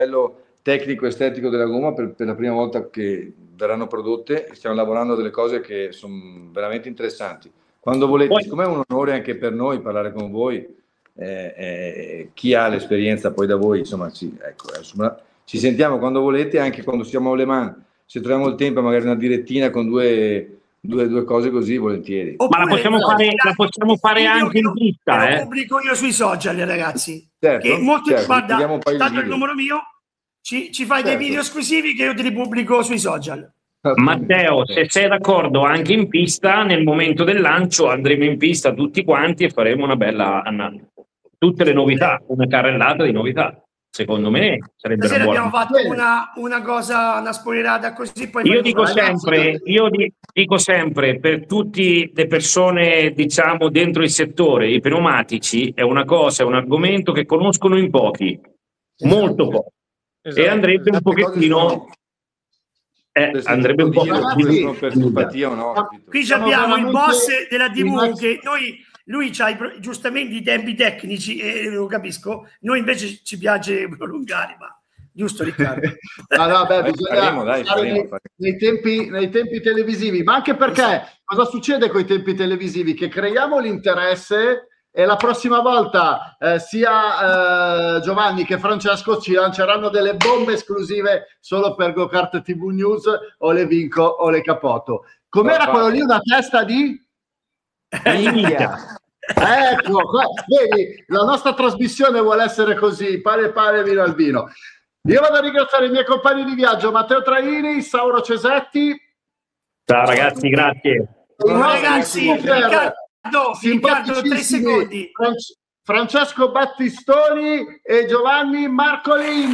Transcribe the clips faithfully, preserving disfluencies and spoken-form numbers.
livello tecnico estetico della gomma per, per la prima volta che verranno prodotte, stiamo lavorando a delle cose che sono veramente interessanti. Quando volete, Poi, siccome è un onore anche per noi parlare con voi, eh, eh, chi ha l'esperienza poi da voi, insomma, ci, ecco, insomma, ci sentiamo quando volete, anche quando siamo a Le Mans, se troviamo il tempo, magari una direttina con due, due, due cose così, volentieri. ma la Oppure possiamo fare, la possiamo fare video anche in che pista, lo eh? pubblico io sui social, ragazzi. Certo, Che molto, certo, guarda, un paio di tanto il video. numero mio, ci, ci fai dei Certo. video esclusivi che io te li pubblico sui social. Matteo, se sei d'accordo anche in pista, nel momento del lancio andremo in pista tutti quanti e faremo una bella tutte le novità, una carrellata di novità. Secondo me sarebbe Stasera una buona. abbiamo fatto una, una cosa, una spoilerata così. Poi Io faremo dico una- sempre, io di- dico sempre, per tutte le persone, diciamo, dentro il settore, i pneumatici è una cosa, è un argomento che conoscono in pochi, molto poco. Esatto. E andrebbe un Certe cose pochettino. sono- Eh, se si andrebbe un può po' dire, più oppure di- sono per simpatia o no, capito? Qui Siamo abbiamo il veramente boss della i tivù max- che noi, lui ha giustamente i tempi tecnici e lo capisco, noi invece ci piace prolungare, ma giusto Riccardo? No, no, beh, Dai, bisogna faremo, dai, stare faremo, nei, faremo. nei tempi, nei tempi televisivi, ma anche perché cosa succede con i tempi televisivi? Che creiamo l'interesse e la prossima volta eh, sia eh, Giovanni che Francesco ci lanceranno delle bombe esclusive solo per GoKart T V News o le Vinco o le Capoto. Com'era quello lì? Una testa di? India. Ecco, qua- vedi, la nostra trasmissione vuole essere così, pane pane, vino al vino. Io vado a ringraziare i miei compagni di viaggio, Matteo Traini, Sauro Cesetti. Ciao ragazzi, grazie. I nostri Ragazzi, super Riccardo, Riccardo, tre simpaticissimi secondi. Fran- Francesco Battistoni e Giovanni Marcolin.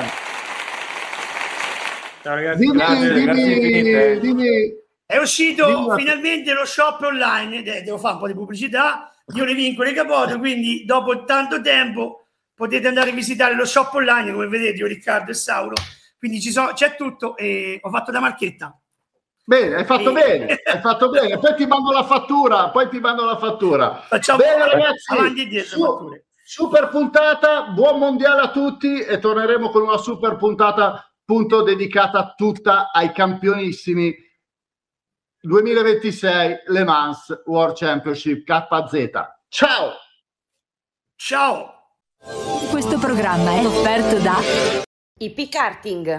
Ciao ragazzi, Dimmi, grazie, dimmi, grazie infinite. dimmi. È uscito Dimmi- finalmente lo shop online, de- devo fare un po' di pubblicità, io le vinco le capote, quindi dopo tanto tempo potete andare a visitare lo shop online, come vedete io, Riccardo e Sauro, quindi ci so, c'è tutto e ho fatto da marchetta. Bene, hai fatto E- bene, hai fatto bene. Poi ti mando la fattura, poi ti mando la fattura. Facciamo Bene ragazzi, avanti e dietro, su- fatture. super puntata, buon mondiale a tutti e torneremo con una super puntata appunto dedicata tutta ai campionissimi duemilaventisei Le Mans World Championship K Z. Ciao! Ciao! Questo programma è offerto da Hippie Karting.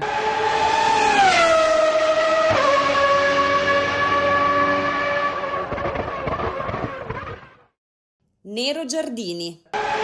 Nero Giardini.